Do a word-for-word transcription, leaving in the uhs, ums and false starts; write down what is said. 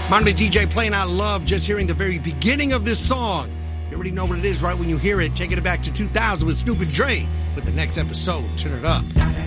Monday D J playing out Love, just hearing the very beginning of this song. You already know what it is right when you hear it. Taking it back to two thousand with Snoop and Dre with the next episode. Turn it up.